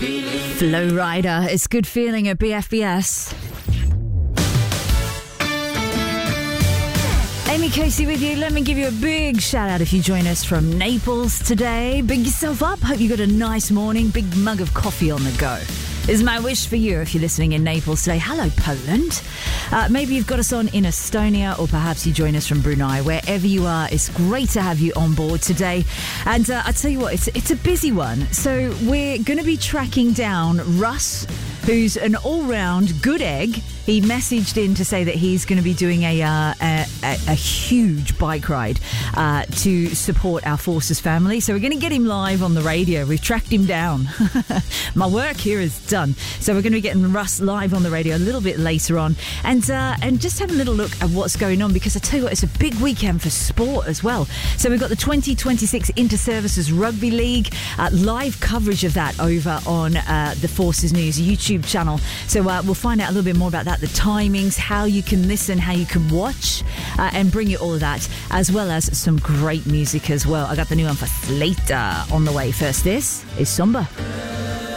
Flow Rider, it's good feeling at BFBS. Amy Casey with you. Let me give you a big shout out if you join us from Naples today. Big yourself up. Hope you got a nice morning. Big mug of coffee on the go is my wish for you if you're listening in Naples today. Hello, Poland. Maybe you've got us on in Estonia, or perhaps you join us from Brunei. Wherever you are, it's great to have you on board today. And I tell you what, it's a busy one. So we're going to be tracking down Russ, who's an all-round good egg. He messaged in to say that he's going to be doing a huge bike ride to support our Forces family. So we're going to get him live on the radio. We've tracked him down. My work here is done. So we're going to be getting Russ live on the radio a little bit later on, and just have a little look at what's going on, because I tell you what, it's a big weekend for sport as well. So we've got the 2026 Inter-Services Rugby League, live coverage of that over on the Forces News YouTube channel. So we'll find out a little bit more about that, the timings, how you can listen, how you can watch, and bring you all of that, as well as some great music as well. I got the new one for Slater on the way. First, this is Somber.